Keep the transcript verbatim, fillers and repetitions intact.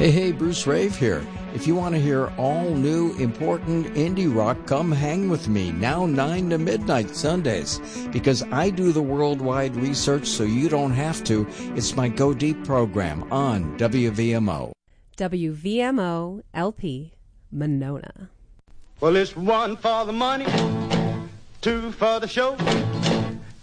Hey, hey, Bruce Rave here. If you want to hear all new, important indie rock, come hang with me now nine to midnight Sundays, because I do the worldwide research so you don't have to. It's my Go Deep program on W V M O. W V M O L P, Monona. Well, it's one for the money, two for the show.